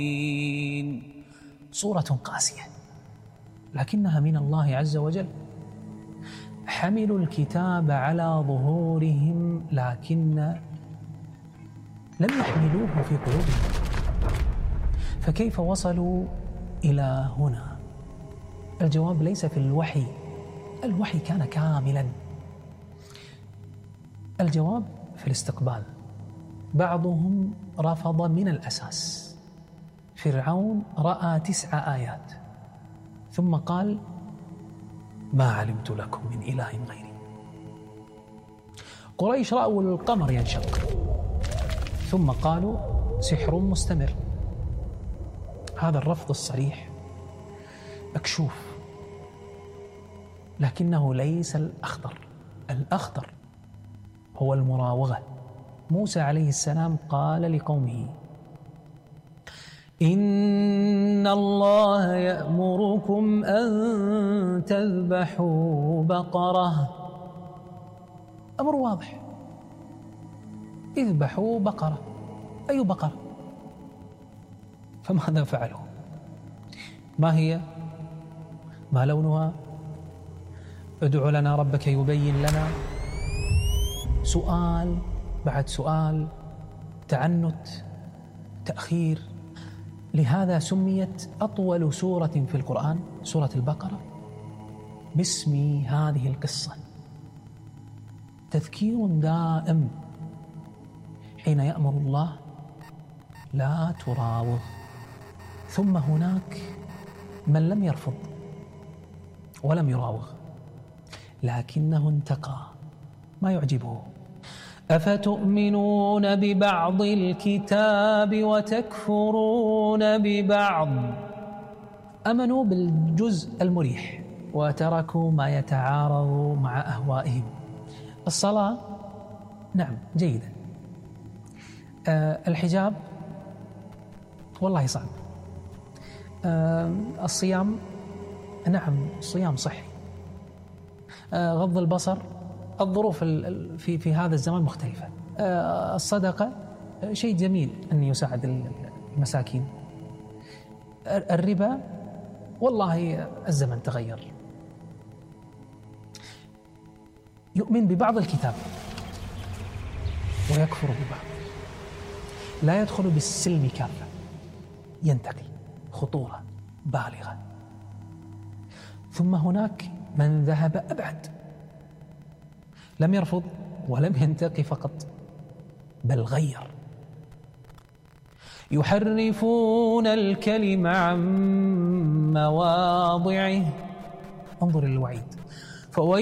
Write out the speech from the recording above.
صورة قاسية لكنها من الله عز وجل. حملوا الكتاب على ظهورهم لكن لم يحملوه في قلوبهم، فكيف وصلوا إلى هنا؟ الجواب ليس في الوحي، الوحي كان كاملا. الجواب في الاستقبال. بعضهم رفض من الأساس. فرعون رأى 9 آيات ثم قال: ما علمت لكم من إله غيري. قريش رأوا القمر ينشق ثم قالوا: سحر مستمر. هذا الرفض الصريح مكشوف، لكنه ليس الأخطر. الأخطر هو المراوغة. موسى عليه السلام قال لقومه: إن الله يأمركم أن تذبحوا بقرة. أمر واضح، اذبحوا بقرة. أي بقرة؟ فماذا فعلوا؟ ما هي؟ ما لونها؟ ادع لنا ربك يبين لنا. سؤال بعد سؤال، تعنت، تأخير. لهذا سميت أطول سورة في القرآن سورة البقرة باسم هذه القصة. تذكير دائم حين يأمر الله لا تراوغ. ثم هناك من لم يرفض ولم يراوغ لكنه انتقى ما يعجبه. أفتؤمنون ببعض الكتاب وتكفرون ببعض. أمنوا بالجزء المريح وتركوا ما يتعارض مع أهوائهم. الصلاة نعم جيدة، الحجاب والله صعب، الصيام نعم الصيام صحي، غض البصر الظروف في هذا الزمان مختلفة، الصدقة شيء جميل أن يساعد المساكين، الربا والله الزمن تغير. يؤمن ببعض الكتاب ويكفر ببعض، لا يدخل بالسلم كافة، ينتقي خطورة بالغة. ثم هناك من ذهب أبعد، لم يرفض ولم ينتقي فقط بل غير. يحرفون الكلم عن مواضعه. انظر الوعيد.